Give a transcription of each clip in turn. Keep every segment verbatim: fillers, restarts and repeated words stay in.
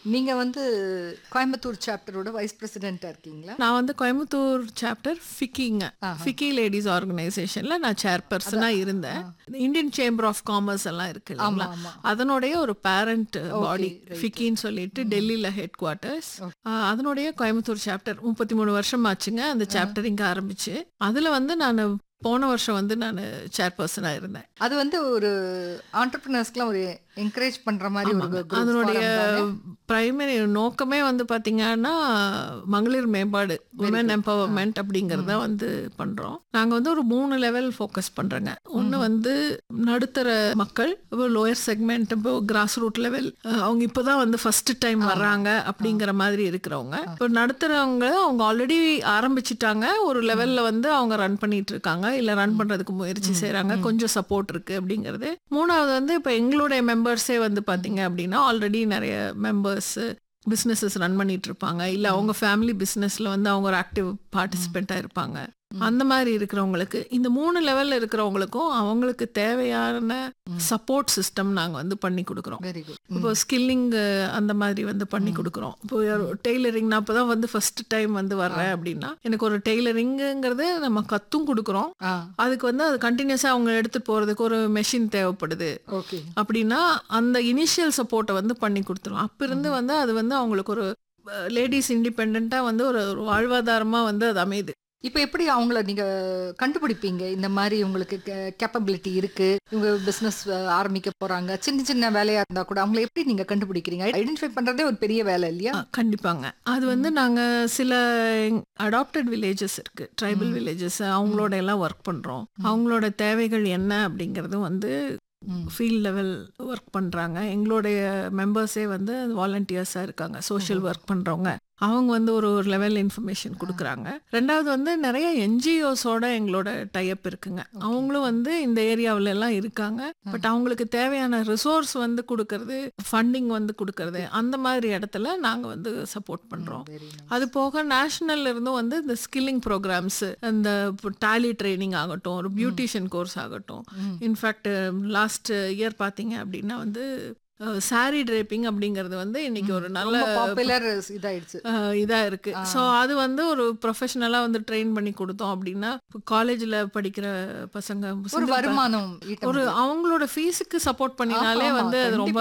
நீங்க வந்து கோயம்புத்தூர் சாப்டரோட வைஸ் பிரசிடென்ட்டா இருக்கீங்களா? நான் வந்து கோயம்புத்தூர் சாப்டர் ஃபிக்கிங்க ஃபிக்கி லேடிஸ் ஆர்கனைசேஷன்ல நான் சேர்பர்சனா இருந்தேன். இந்தியன் சேம்பர் ஆஃப் காமர்ஸ் எல்லாம் இருக்கு இல்லைங்களா, அதனுடைய ஒரு பேரண்ட் பாடி ஃபிக்கின்னு சொல்லிட்டு டெல்லியில ஹெட் குவார்ட்டர்ஸ். அதனுடைய கோயம்புத்தூர் சாப்டர் முப்பத்தி மூணு வருஷம் ஆச்சுங்க அந்த சாப்டர் இங்க ஆரம்பிச்சு. அதுல வந்து நான் போன வருஷம் வந்து நான் சேர்பர்சனா இருந்தேன். அது வந்து ஒரு ஆண்டர்பிரினர்ஸ்க்குலாம் ஒரு என்கரேஜ் பண்ற மாதிரி ஒரு group அதனுடைய forum தானே? பிரைமரி நோக்கமே வந்து பார்த்தீங்கன்னா மகளிர் மேம்பாடு, விமன் எம்பவர்மெண்ட் அப்படிங்கிறத வந்து பண்ணுறோம். நாங்கள் வந்து ஒரு மூணு லெவல் ஃபோக்கஸ் பண்ணுறோங்க. ஒன்று வந்து நடுத்தர மக்கள், இப்போ லோயர் செக்மெண்ட், இப்போ கிராஸ் ரூட் லெவல், அவங்க இப்போ தான் வந்து ஃபர்ஸ்ட் டைம் வர்றாங்க அப்படிங்கிற மாதிரி இருக்கிறவங்க. இப்போ நடுத்தரவங்க அவங்க ஆல்ரெடி ஆரம்பிச்சிட்டாங்க, ஒரு லெவலில் வந்து அவங்க ரன் பண்ணிட்டு இருக்காங்க, இல்லை ரன் பண்ணுறதுக்கு முயற்சி செய்கிறாங்க, கொஞ்சம் சப்போர்ட் இருக்குது அப்படிங்கிறது. மூணாவது வந்து இப்போ எங்களுடைய மெம்பர்ஸே வந்து பார்த்தீங்க அப்படின்னா ஆல்ரெடி நிறைய மெம்பர்ஸ் பிஸ்னஸஸ் ரன் பண்ணிட்டு இருப்பாங்க, இல்லை அவங்க ஃபேமிலி பிஸ்னஸில் வந்து அவங்க ஒரு ஆக்டிவ் பார்ட்டிசிபெண்ட்டாக இருப்பாங்க. அந்த மாதிரி இருக்கிறவங்களுக்கு, இந்த மூணு லெவலில் இருக்கிறவங்களுக்கும் அவங்களுக்கு தேவையான சப்போர்ட் சிஸ்டம் நாங்கள் வந்து பண்ணி கொடுக்குறோம். Very good. இப்போ ஸ்கில்லிங் அந்த மாதிரி வந்து பண்ணி கொடுக்குறோம். இப்போ டெய்லரிங் நான் இப்போ தான் வந்து ஃபர்ஸ்ட் டைம் வந்து வர்றேன் அப்படின்னா எனக்கு ஒரு டெய்லரிங்கிறது நம்ம கற்றும் கொடுக்குறோம். அதுக்கு வந்து அது கண்டினியூஸாக அவங்க எடுத்துகிட்டு போகிறதுக்கு ஒரு மெஷின் தேவைப்படுது ஓகே. அப்படின்னா அந்த இனிஷியல் சப்போர்ட்டை வந்து பண்ணி கொடுத்துரும். அப்போ இருந்து வந்து அது வந்து அவங்களுக்கு ஒரு லேடிஸ் இண்டிபெண்ட்டாக வந்து ஒரு ஒரு வாழ்வாதாரமாக வந்து அது அமையுது. இப்போ எப்படி அவங்கள நீங்க கண்டுபிடிப்பீங்க? இந்த மாதிரி உங்களுக்கு கேப்பபிலிட்டி இருக்கு, இவங்க பிசினஸ் ஆரம்பிக்க போறாங்க, சின்ன சின்ன வேலையா இருந்தா கூட அவங்கள எப்படி நீங்க கண்டுபிடிக்கிறீங்க? ஐடென்டிஃபை பண்றதே ஒரு பெரிய வேலை இல்லையா? ஆ, கண்டிப்பாங்க. அது வந்து நாங்கள் சில அடாப்டட் வில்லேஜஸ் இருக்கு, ட்ரைபல் வில்லேஜஸ், அவங்களோட எல்லாம் ஒர்க் பண்ணுறோம். அவங்களோட தேவைகள் என்ன அப்படிங்கிறதும் வந்து ஃபீல்ட் லெவல் ஒர்க் பண்ணுறாங்க. எங்களுடைய மெம்பர்ஸே வந்து வாலண்டியர்ஸாக இருக்காங்க, சோஷியல் ஒர்க் பண்ணுறவங்க. அவங்க வந்து ஒரு ஒரு லெவல் இன்ஃபர்மேஷன் கொடுக்குறாங்க. ரெண்டாவது வந்து நிறைய என்ஜிஓஸோட எங்களோட டைப் இருக்குங்க. அவங்களும் வந்து இந்த ஏரியாவில எல்லாம் இருக்காங்க. பட் அவங்களுக்கு தேவையான ரிசோர்ஸ் வந்து கொடுக்கறது, ஃபண்டிங் வந்து கொடுக்கறது, அந்த மாதிரி இடத்துல நாங்கள் வந்து சப்போர்ட் பண்ணுறோம். அது போக நேஷனல்ல இருந்தும் வந்து இந்த ஸ்கில்லிங் ப்ரோக்ராம்ஸ், இந்த டேலி ட்ரைனிங் ஆகட்டும், ஒரு பியூட்டிஷியன் கோர்ஸ் ஆகட்டும். இன்ஃபேக்ட் லாஸ்ட் இயர் பார்த்தீங்க அப்படின்னா வந்து சாரி ட்ரேப்பிங் அப்படிங்கிறது வந்து இன்னைக்கு ஒரு நல்ல பாப்புலர் இதாயிடுச்சு. இதா இருக்கு. ஸோ அது வந்து ஒரு ப்ரொஃபஷனலா வந்து ட்ரெயின் பண்ணி கொடுத்தோம் அப்படின்னா காலேஜில் படிக்கிற பசங்க ஒரு வருமானம் ஒரு அவங்களோட ஃபீஸுக்கு சப்போர்ட் பண்ணினாலே வந்து அது ரொம்ப.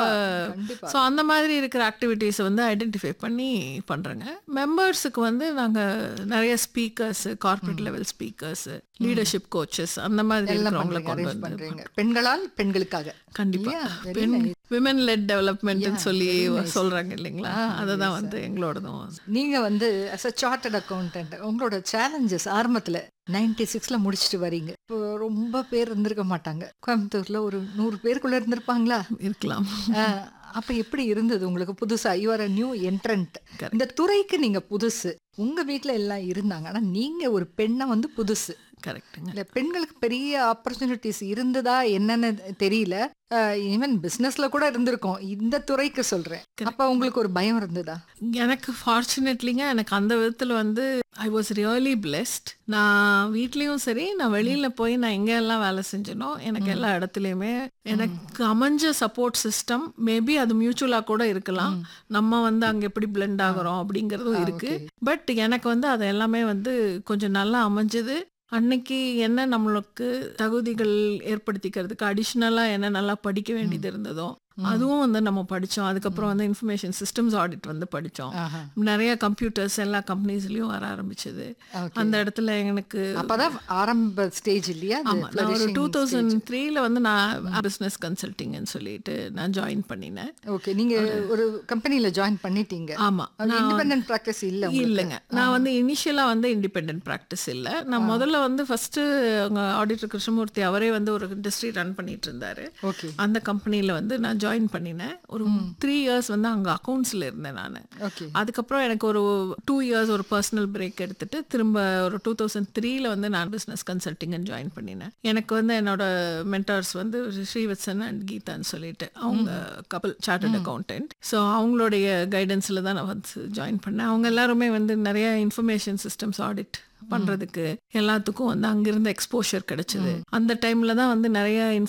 ஸோ அந்த மாதிரி இருக்கிற ஆக்டிவிட்டீஸை வந்து ஐடென்டிஃபை பண்ணி பண்றோங்க. மெம்பர்ஸுக்கு வந்து நாங்கள் நிறைய speakers, corporate level speakers, leadership coaches, அந்த மாதிரி இருக்கிறவங்களை கொண்டு வந்து பெண்களால் பெண்களுக்காக கண்டிப்பா பெண் விமன் லெட் டெவலப்மெண்ட்னு சொல்லி சொல்றாங்க இல்லைங்களா, அதை தான் வந்து எங்களோடதும். நீங்க வந்து அஸ் அ சார்ட்டர்ட் அக்கௌண்டன்ட் உங்களோட சேலஞ்சஸ் ஆரம்பத்துல நைன்டி சிக்ஸ்ல முடிச்சுட்டு வரீங்க. இப்போ ரொம்ப பேர் இருந்திருக்க மாட்டாங்க கோயம்புத்தூர்ல, ஒரு நூறு பேருக்குள்ள இருந்திருப்பாங்களா? இருக்கலாம். அப்ப எப்படி இருந்தது உங்களுக்கு புதுசா? You are a new entrant. இந்த துறைக்கு நீங்க புதுசு, உங்க வீட்டுல எல்லாம் இருந்தாங்க, ஆனா நீங்க ஒரு பெண்ணை வந்து புதுசு. கரெக்டுங்க. இல்ல பெண்களுக்கு பெரிய ஆப்பர்ச்சுனிட்டிஸ் இருந்ததா என்னன்னு தெரியல. ஈவன் பிசினஸ்ல கூட இருந்திருக்கும், இந்த துறைக்கு சொல்றேன். அப்ப உங்களுக்கு ஒரு பயம் இருந்ததா? எனக்கு ஃபார்ச்சுனேட்லிங்க எனக்கு அந்த விதத்துல வந்து ஐ வாஸ் ரியலி பிளெஸ்ட். நான் வீட்லயும் சரி, நான் வெளியில போய் நான் எங்க எல்லாம் வேலை செஞ்சனோ எனக்கு எல்லா இடத்துலயுமே எனக்கு அமைஞ்ச சப்போர்ட் சிஸ்டம், மேபி அது மியூச்சுவலா கூட இருக்கலாம், நம்ம வந்து அங்க எப்படி பிளெண்ட் ஆகுறோம் அப்படிங்கறதும் இருக்கு. பட் எனக்கு வந்து அது எல்லாமே வந்து கொஞ்சம் நல்லா அமைஞ்சது. அன்னைக்கு என்ன நம்மளுக்கு தகுதிகள் ஏற்படுத்திக்கிறதுக்கு அடிஷ்னலாக என்ன நல்லா படிக்க வேண்டியது இருந்ததோ அதுவும் வந்து நம்ம படித்தோம். அதுக்கப்புறம் வந்து இன்ஃபர்மேஷன் சிஸ்டம்ஸ் ஆடிட் வந்து படித்தோம். நிறைய கம்ப்யூட்டர்ஸ் எல்லா கம்பெனிஸ்லையும் வர ஆரம்பிச்சது. அந்த இடத்துல எனக்கு அப்பதான் ஆரம்ப ஸ்டேஜ் இல்லையா? ஆமாம், நான் ஒரு டூ தௌசண்ட் த்ரீல வந்து நான் பிஸ்னஸ் கன்சல்டிங்னு சொல்லிட்டு நான் ஜாயின் பண்ணினேன். ஓகே, நீங்க ஒரு கம்பெனியில் ஜாயின் பண்ணிட்டீங்க. ஆமாம், இண்டிபெண்டன்ட் ப்ராக்டிஸ் இல்லை இல்லைங்க. நான் வந்து இனிஷியலாக வந்து இண்டிபெண்டன்ட் ப்ராக்டிஸ் இல்லை. நான் முதல்ல வந்து ஃபர்ஸ்ட் அவங்க ஆடிட்டர் கிருஷ்ணமூர்த்தி அவரே வந்து ஒரு இண்டஸ்ட்ரி ரன் பண்ணிட்டு இருந்தாரு. ஓகே, அந்த கம்பெனியில் வந்து நான் ஜாயின் பண்ணினேன். ஒரு த்ரீ இயர்ஸ் வந்து அங்கே அக்கௌண்ட்ஸில் இருந்தேன் நான். அதுக்கப்புறம் எனக்கு ஒரு டூ இயர்ஸ் ஒரு பர்சனல் பிரேக் எடுத்துட்டு திரும்ப ஒரு டூ தௌசண்ட் த்ரீல வந்து நான் பிஸ்னஸ் கன்சல்டிங்னு ஜாயின் பண்ணினேன். எனக்கு வந்து என்னோட மென்டார்ஸ் வந்து ஸ்ரீவத்சன் அண்ட் கீதான்னு சொல்லிட்டு அவங்க கப்பல் சார்ட்டர்ட் அக்கௌண்டன்ட். ஸோ அவங்களுடைய கைடன்ஸில் தான் நான் வந்து ஜாயின் பண்ணேன். அவங்க எல்லாருமே வந்து நிறைய இன்ஃபர்மேஷன் சிஸ்டம்ஸ் ஆடிட் பண்றதுக்கு எல்லாத்துக்கும் வந்து அங்கிருந்த எக்ஸ்போஷர் கிடைச்சது. அந்த டைம்ல தான் வந்து நிறைய